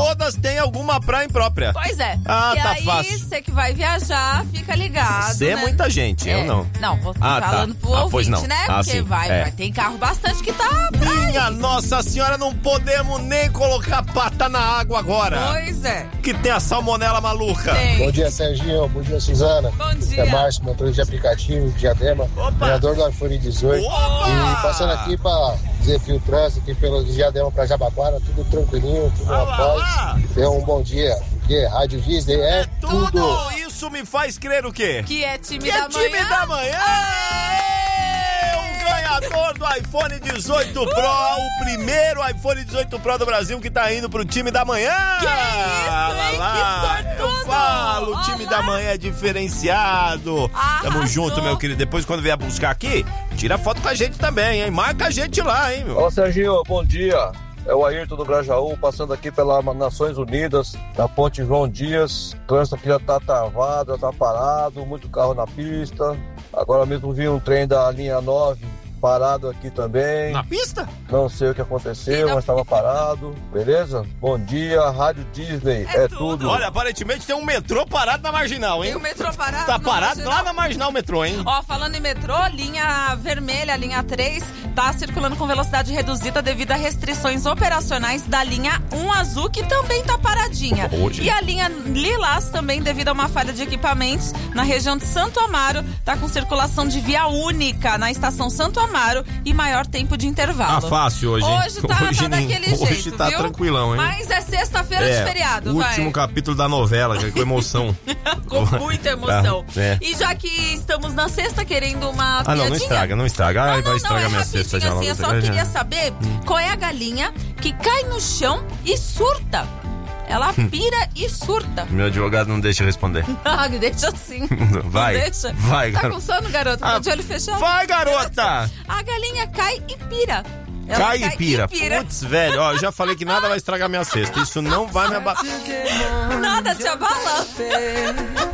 todas têm alguma praia imprópria. Pois é. Ah, e tá aí, fácil. você que vai viajar, fica ligado, Você é né? muita gente, eu não. Não, vou falando pro ouvinte, pois não. né? Porque sim, vai, tem carro bastante que tá... Minha Nossa Senhora, não podemos nem colocar pata na água agora. Pois é. Que tem a salmonela maluca. Tem. Bom dia, Serginho. Bom dia, Suzana. Bom dia. É Márcio, motorista de aplicativo, Diadema, ganhador do iPhone 18. Opa! E passando aqui pra dizer que o trânsito aqui pelo Diadema pra Jabaquara, tudo tranquilinho, tudo na paz. Tenha um bom dia, porque Rádio Disney é tudo. Isso me faz crer o quê? Que é time Que da é manhã. time da manhã! O ganhador do iPhone 18 Pro, o primeiro iPhone 18 Pro do Brasil que tá indo pro time da manhã! Que isso, hein? Que sortudo! Eu falo, o time da manhã é diferenciado. Arrasou. Tamo junto, meu querido. Depois, quando vier buscar aqui, tira foto com a gente também, hein? Marca a gente lá, hein, meu? Ô Serginho, bom dia. É o Ayrton do Grajaú, passando aqui pelas Nações Unidas, na ponte João Dias. O trânsito aqui já tá travado, já tá parado, muito carro na pista. Agora mesmo vi um trem da linha 9 parado aqui também. Na pista? Não sei o que aconteceu, mas estava parado. Beleza? Bom dia, Rádio Disney, é tudo. Olha, aparentemente tem um metrô parado na Marginal, hein? Tem o metrô parado. Tá na parado Marginal. lá na Marginal o metrô, hein? Ó, falando em metrô, linha vermelha, linha 3, tá circulando com velocidade reduzida devido a restrições operacionais da linha 1 azul, que também tá paradinha. Hoje. E a linha lilás também, devido a uma falha de equipamentos, na região de Santo Amaro, tá com circulação de via única na estação Santo Amaro e maior tempo de intervalo. Tá fácil hoje, hein? Hoje tá daquele jeito, Hoje tá viu? tranquilão, hein? Mas é sexta-feira de feriado, vai. Último capítulo da novela, com emoção. Com muita emoção. É. E já que estamos na sexta querendo uma Ah, não estraga. Ai, vai estragar minha cesta já. Assim, eu só queria saber qual é a galinha que cai no chão e surta. Ela pira e surta. Meu advogado não deixa eu responder. Ah, deixa assim. Vai. Não deixa. Vai, tá garoto. com sono, garoto? Tá de olho fechado? Vai, garota! A galinha cai e pira. Ela Cai e pira. Putz, velho, ó, eu já falei que nada vai estragar minha cesta. Isso não vai me abalar. Nada te abala.